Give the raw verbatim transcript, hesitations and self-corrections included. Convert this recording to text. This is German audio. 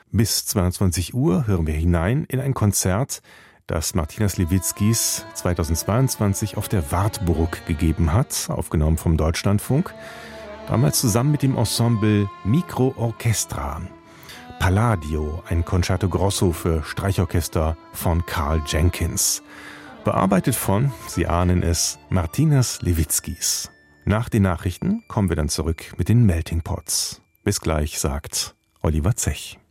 Bis zweiundzwanzig Uhr hören wir hinein in ein Konzert, das Martina Sliwickis zweitausendzweiundzwanzig auf der Wartburg gegeben hat, aufgenommen vom Deutschlandfunk, damals zusammen mit dem Ensemble Micro Orchestra. Palladio, ein Concerto Grosso für Streichorchester von Karl Jenkins. Bearbeitet von, Sie ahnen es, Martina Sliwickis. Nach den Nachrichten kommen wir dann zurück mit den Melting Pots. Bis gleich, sagt Oliver Zech.